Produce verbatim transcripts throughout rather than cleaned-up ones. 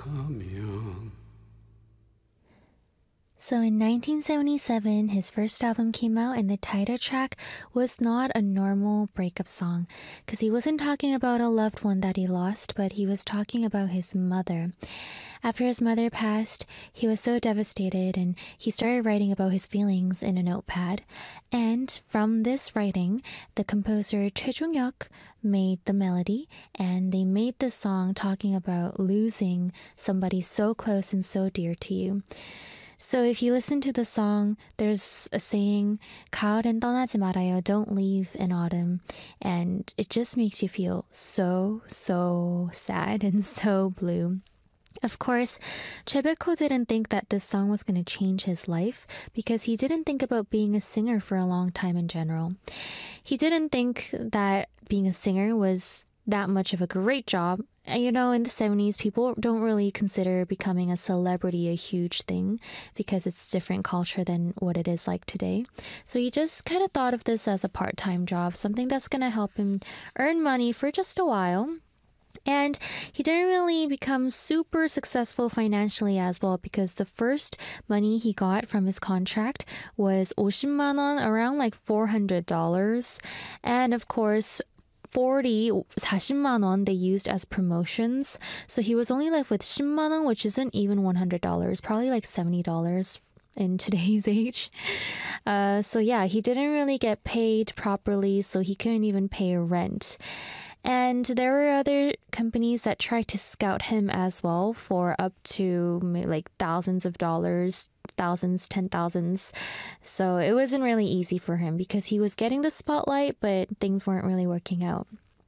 하면 So in nineteen seventy-seven, his first album came out, and the title track was not a normal breakup song because he wasn't talking about a loved one that he lost, but he was talking about his mother. After his mother passed, he was so devastated, and he started writing about his feelings in a notepad. And from this writing, the composer Choi Jung-hyuk made the melody, and they made the song talking about losing somebody so close and so dear to you. So if you listen to the song, there's a saying, 가을엔 떠나지 말아요, don't leave in autumn. And it just makes you feel so, so sad and so blue. Of course, Choi Baek-ho didn't think that this song was going to change his life because he didn't think about being a singer for a long time in general. He didn't think that being a singer was that much of a great job. You know, in the seventies, people don't really consider becoming a celebrity a huge thing because it's different culture than what it is like today. So he just kind of thought of this as a part-time job, something that's going to help him earn money for just a while. And he didn't really become super successful financially as well because the first money he got from his contract was 오십만 원, around like four hundred dollars. And of course, forty, 사십만 원 they used as promotions. So he was only left with 십만 원, which isn't even one hundred dollars, probably like seventy dollars in today's age. Uh, so yeah, he didn't really get paid properly, so he couldn't even pay rent. And there were other companies that tried to scout him as well for up to like thousands of dollars, thousands, ten thousands. So it wasn't really easy for him because he was getting the spotlight, but things weren't really working out.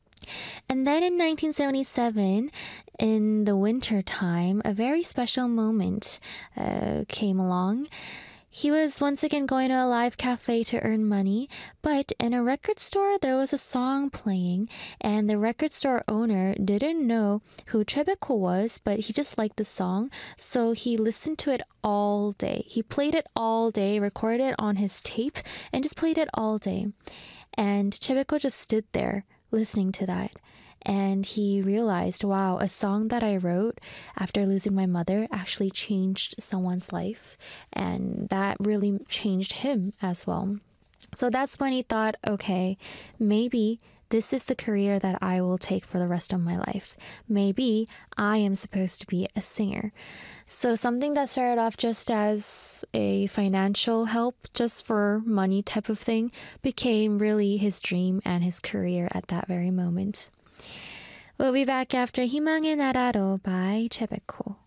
And then in nineteen seventy-seven, in the winter time, a very special moment uh, came along. He was once again going to a live cafe to earn money, but in a record store, there was a song playing, and the record store owner didn't know who Choi Baek-ho was, but he just liked the song, so he listened to it all day. He played it all day, recorded it on his tape, and just played it all day. And Choi Baek-ho just stood there listening to that. And he realized, wow, a song that I wrote after losing my mother actually changed someone's life. And that really changed him as well. So that's when he thought, okay, maybe this is the career that I will take for the rest of my life. Maybe I am supposed to be a singer. So something that started off just as a financial help, just for money type of thing, became really his dream and his career at that very moment. We'll be back after 희망의 나라로 by Choi Baek-ho.